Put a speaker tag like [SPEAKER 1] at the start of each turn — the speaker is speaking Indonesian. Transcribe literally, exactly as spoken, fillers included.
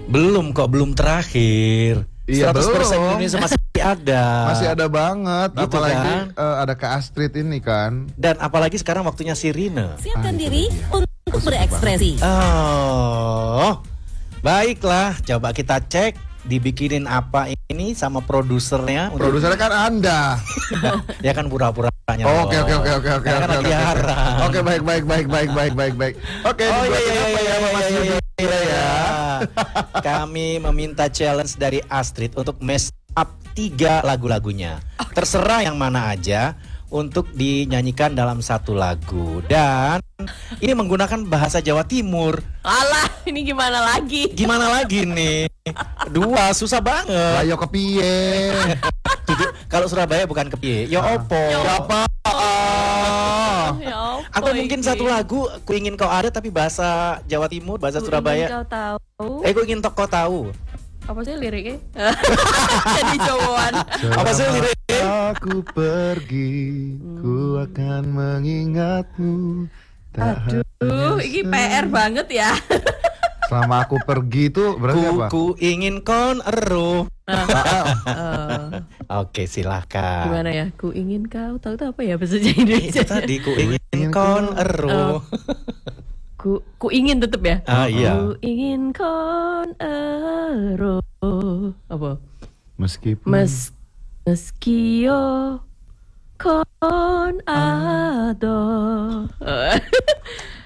[SPEAKER 1] Belum kok, belum terakhir.
[SPEAKER 2] Iya,
[SPEAKER 1] seratus persen
[SPEAKER 2] belum.
[SPEAKER 1] Indonesia masih ada.
[SPEAKER 2] Masih ada banget,
[SPEAKER 1] Gitu
[SPEAKER 2] apalagi
[SPEAKER 1] kan?
[SPEAKER 2] eh, ada Kak Astrid ini kan.
[SPEAKER 1] Dan apalagi sekarang waktunya Sirine.
[SPEAKER 3] Siapkan
[SPEAKER 2] Ah, itu
[SPEAKER 3] diri
[SPEAKER 2] dia.
[SPEAKER 3] untuk
[SPEAKER 2] Aku suka
[SPEAKER 3] berekspresi.
[SPEAKER 1] Oh, baiklah. Coba kita cek dibikinin apa ini sama produsernya. untuk-
[SPEAKER 2] Produsernya kan Anda.
[SPEAKER 1] Ya kan pura-pura.
[SPEAKER 2] Oke oke oke oke oke
[SPEAKER 1] Karena kan
[SPEAKER 2] oke,
[SPEAKER 1] lagi
[SPEAKER 2] oke.
[SPEAKER 1] jarang.
[SPEAKER 2] Oke baik baik baik baik baik baik baik. Oke.
[SPEAKER 1] Oh iya
[SPEAKER 2] dibuatin
[SPEAKER 1] iya
[SPEAKER 2] apa
[SPEAKER 1] iya
[SPEAKER 2] ya, sama Mas
[SPEAKER 1] iya,
[SPEAKER 2] Yudi
[SPEAKER 1] iya,
[SPEAKER 2] ya.
[SPEAKER 1] Kami meminta challenge dari Astrid untuk mash up tiga lagu-lagunya. Terserah yang mana aja untuk dinyanyikan dalam satu lagu. Dan ini menggunakan bahasa Jawa Timur.
[SPEAKER 4] Alah, ini gimana lagi?
[SPEAKER 1] Gimana lagi nih? Dua susah banget.
[SPEAKER 2] Ayo kepiye?
[SPEAKER 1] Tujuh- Kalau Surabaya bukan kepiye. Ya opo.
[SPEAKER 2] Siapa? Ah.
[SPEAKER 4] Ya apa
[SPEAKER 1] Atau mungkin
[SPEAKER 4] ini?
[SPEAKER 1] satu lagu ku ingin kau ada tapi bahasa Jawa Timur, bahasa
[SPEAKER 4] Ku ingin
[SPEAKER 1] Surabaya.
[SPEAKER 4] Kau tahu.
[SPEAKER 1] Eh ku ingin kau tahu.
[SPEAKER 4] Apa sih liriknya? Jadi cowok.
[SPEAKER 1] Apa sih liriknya?
[SPEAKER 2] Aku pergi, ku akan mengingatmu. Tak
[SPEAKER 4] Aduh,
[SPEAKER 2] hanya
[SPEAKER 4] ini P R banget ya.
[SPEAKER 2] Selama aku pergi itu berarti
[SPEAKER 1] Ku,
[SPEAKER 2] apa?
[SPEAKER 1] ku ingin kon ero.
[SPEAKER 4] Eh,
[SPEAKER 1] Oke silahkan.
[SPEAKER 4] gimana ya? Ku ingin kau tahu itu apa ya bahasa
[SPEAKER 1] Itu
[SPEAKER 4] Indonesia?
[SPEAKER 1] tadi ku ingin
[SPEAKER 2] ingin
[SPEAKER 1] kon
[SPEAKER 2] kon-
[SPEAKER 1] ero.
[SPEAKER 4] Ku ku ingin tetep ya.
[SPEAKER 1] Ah iya.
[SPEAKER 4] Ku ingin kon ero. Apa?
[SPEAKER 2] Meskipun
[SPEAKER 4] Mes meski yo kon ado.